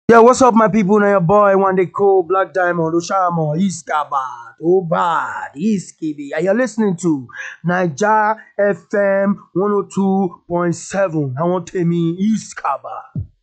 Yeah, what's up, my people? Now your boy, one day cool, Black Diamond, Oshamo, Iskabat, Obad, Iskibi. And you're listening to Niger FM 102.7. I want to mean Iskabat.